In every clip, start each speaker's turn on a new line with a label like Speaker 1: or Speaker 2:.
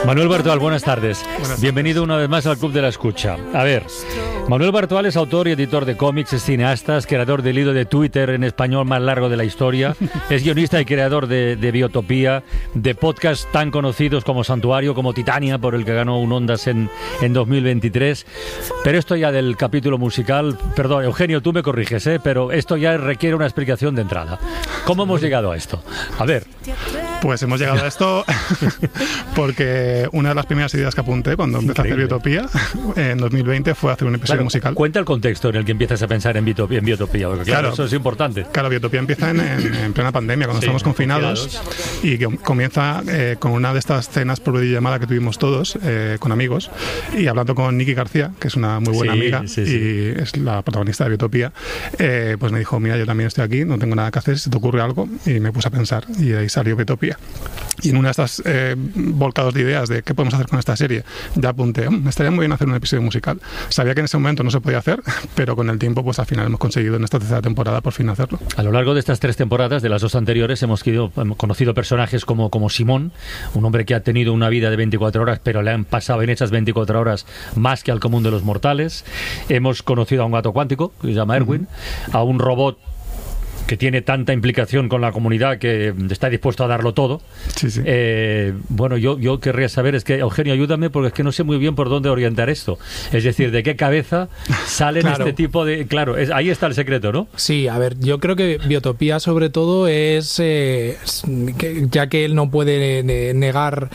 Speaker 1: Manuel Bartual, buenas tardes. Bienvenido una vez más al Club de la Escucha. A ver, Manuel Bartual es autor y editor de cómics, es cineasta, es creador del hilo de Twitter en español más largo de la historia, es guionista y creador de Biotopía, de podcasts tan conocidos como Santuario, como Titania, por el que ganó un Ondas en 2023. Pero esto ya del capítulo musical, perdón, Eugenio, tú me corriges, pero esto ya requiere una explicación de entrada. ¿Cómo hemos llegado a esto? A ver.
Speaker 2: Pues hemos llegado a esto porque una de las primeras ideas que apunté cuando empecé a hacer Biotopía en 2020 fue hacer un episodio musical.
Speaker 1: Cuenta el contexto en el que empiezas a pensar en Biotopía, porque claro, eso es importante.
Speaker 2: Claro, Biotopía empieza en plena pandemia, cuando estamos confinados, y que comienza con una de estas cenas por videollamada que tuvimos todos, con amigos, y hablando con Nikki García, que es una muy buena amiga y es la protagonista de Biotopía, pues me dijo, mira, yo también estoy aquí, no tengo nada que hacer, si te ocurre algo, y me puse a pensar, y ahí salió Biotopía. Y en una de estas volcados de ideas de qué podemos hacer con esta serie, ya apunté, me estaría muy bien hacer un episodio musical. Sabía que en ese momento no se podía hacer, pero con el tiempo, pues al final hemos conseguido en esta tercera temporada por fin hacerlo.
Speaker 1: A lo largo de estas 3 temporadas, de las 2 anteriores, hemos conocido personajes como Simón, un hombre que ha tenido una vida de 24 horas, pero le han pasado en esas 24 horas más que al común de los mortales. Hemos conocido a un gato cuántico, que se llama Erwin, a un robot que tiene tanta implicación con la comunidad que está dispuesto a darlo todo.
Speaker 2: Sí.
Speaker 1: Bueno, yo querría saber, es que, Eugenio, ayúdame, porque es que no sé muy bien por dónde orientar esto. Es decir, ¿de qué cabeza salen este tipo de...? Claro, ahí está el secreto, ¿no?
Speaker 3: Sí, a ver, yo creo que Biotopía, sobre todo, es... ya que él no puede negar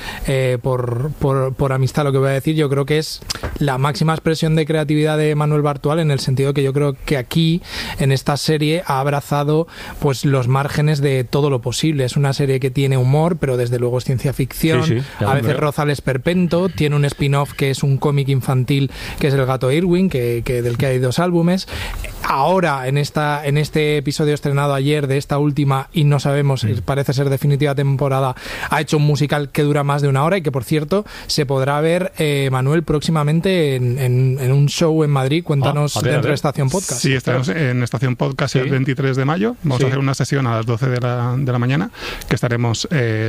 Speaker 3: por amistad lo que voy a decir, yo creo que es la máxima expresión de creatividad de Manuel Bartual, en el sentido que yo creo que aquí, en esta serie, ha abrazado pues los márgenes de todo lo posible. Es una serie que tiene humor, pero desde luego es ciencia ficción, a veces roza el esperpento, tiene un spin-off que es un cómic infantil que es El gato Irwin, del que hay 2 álbumes. Ahora, en este episodio estrenado ayer de esta última, y no sabemos, parece ser definitiva temporada, ha hecho un musical que dura más de 1 hora y que, por cierto, se podrá ver, Manuel, próximamente en un show en Madrid. Cuéntanos dentro de Estación Podcast.
Speaker 2: Sí, estaremos en Estación Podcast el 23 de mayo. Vamos a hacer una sesión a las 12 de la mañana, que estaremos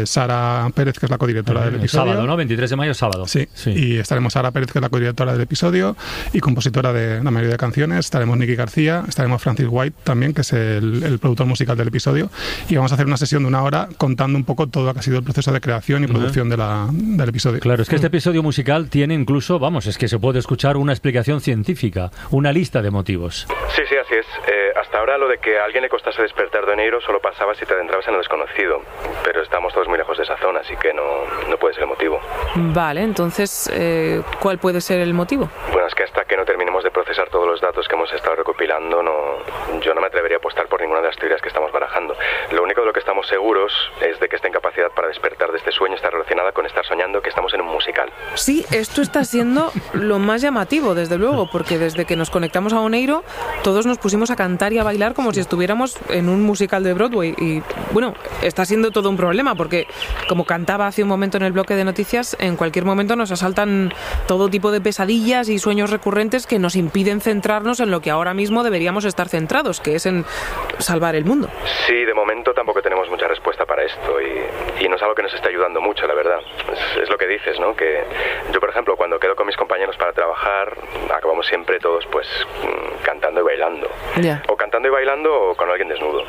Speaker 2: Sara Pérez, que es la codirectora del episodio.
Speaker 1: Sábado, ¿no? 23 de mayo, sábado.
Speaker 2: Sí. Y estaremos Sara Pérez, que es la codirectora del episodio y compositora de la mayoría de canciones. Estaremos Nikki García, estaremos Francis White también, que es el productor musical del episodio, y vamos a hacer una sesión de 1 hora contando un poco todo lo que ha sido el proceso de creación y producción del episodio.
Speaker 1: Claro, es que este episodio musical tiene incluso, es que se puede escuchar una explicación científica, una lista de motivos.
Speaker 4: Sí, así es. Hasta ahora lo de que a alguien le costase despertar de negro solo pasaba si te adentrabas en lo desconocido, pero estamos todos muy lejos de esa zona, así que no puede ser el motivo.
Speaker 5: Vale, entonces, ¿cuál puede ser el motivo?
Speaker 4: Bueno, es que hasta que no terminemos de procesar todos los datos que hemos estado recopilando, yo no me atrevería a apostar por ninguna de las teorías que estamos barajando. Lo único de lo que estamos seguros es de que esta incapacidad para despertar de este sueño está relacionada con estar soñando que estamos en un musical.
Speaker 5: Sí, esto está siendo lo más llamativo, desde luego, porque desde que nos conectamos a Oneiro, todos nos pusimos a cantar y a bailar como si estuviéramos en un musical de Broadway. Y bueno, está siendo todo un problema, porque como cantaba hace un momento en el bloque de noticias, en cualquier momento nos asaltan todo tipo de pesadillas y sueños recurrentes que nos impiden centrarnos en lo que ahora mismo deberíamos estar centrados, que es en salvar el mundo.
Speaker 4: Sí, de momento tampoco tenemos mucha respuesta para esto y no es algo que nos esté ayudando mucho, la verdad. Es lo que dices, ¿no? Que yo, por ejemplo, cuando quedo con mis compañeros para trabajar, acabamos siempre todos pues cantando y bailando.
Speaker 5: Ya.
Speaker 4: O cantando y bailando o con alguien desnudo.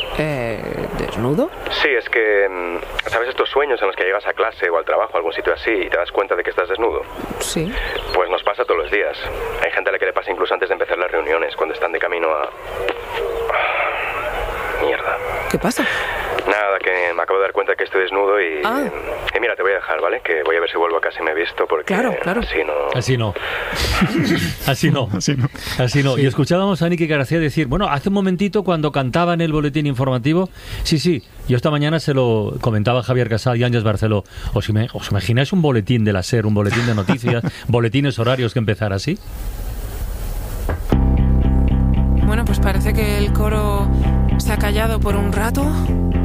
Speaker 5: ¿Desnudo?
Speaker 4: Sí, es que, ¿sabes estos sueños en los que llegas a clase o al trabajo, a algún sitio así, y te das cuenta de que estás desnudo?
Speaker 5: Sí.
Speaker 4: Pues nos pasa todos los días. Hay gente a la que le pasa incluso antes de empezar las reuniones, cuando están de camino a... Mierda.
Speaker 5: ¿Qué pasa?
Speaker 4: Nada, que me acabo de dar cuenta que estoy desnudo y mira, te voy a dejar, ¿vale? Que voy a ver si vuelvo a casa y me he visto, porque
Speaker 5: claro.
Speaker 1: Así no. Y escuchábamos a Nikki García decir, bueno, hace un momentito cuando cantaba en el boletín informativo, sí, yo esta mañana se lo comentaba a Javier Casal y Ángeles Barceló, ¿os imagináis un boletín de la SER, un boletín de noticias, boletines horarios que empezara así?
Speaker 5: Bueno, pues parece que el coro se ha callado por un rato.